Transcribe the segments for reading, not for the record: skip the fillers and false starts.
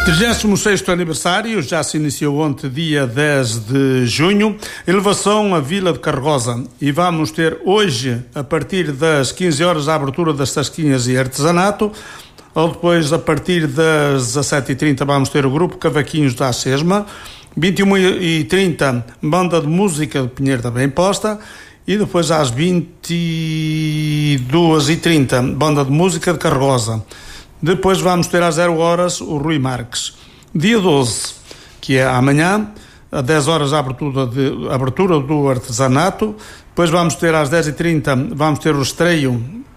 36º aniversário, já se iniciou ontem, dia 10 de junho, elevação à Vila de Carregosa, e vamos ter hoje, a partir das 15 horas, a abertura das tasquinhas e artesanato, ou depois, a partir das 17h30, vamos ter o grupo Cavaquinhos da Sesma, 21h30, banda de música de Pinheiro da Bem Posta, e depois às 22h30, banda de música de Carregosa. Depois vamos ter às 0 horas o Rui Marques. Dia 12, que é amanhã, às 10 horas a abertura do artesanato. Depois vamos ter às 10h30, vamos ter o estreio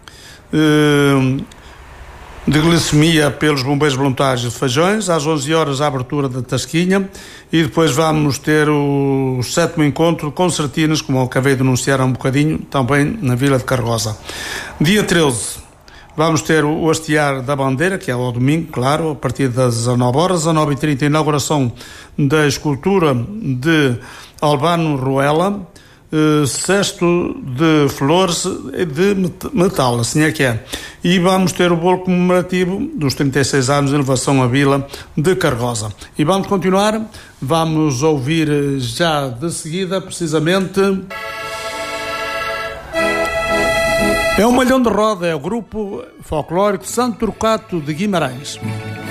de glicemia pelos bombeiros voluntários de Feijões. Às 11 horas a abertura da tasquinha. E depois vamos ter o 7º encontro de concertinas, como eu acabei de anunciar há um bocadinho, também na Vila de Carregosa. Dia 13, vamos ter o hastear da bandeira, que é ao domingo, claro, a partir das 19 horas, 19h30, inauguração da escultura de Albano Ruela, cesto de flores de metal, assim é que é. E vamos ter o bolo comemorativo dos 36 anos de elevação à Vila de Carregosa. E vamos continuar, vamos ouvir já de seguida, precisamente... É o Malhão de Roda, é o grupo folclórico Santo Turcato de Guimarães.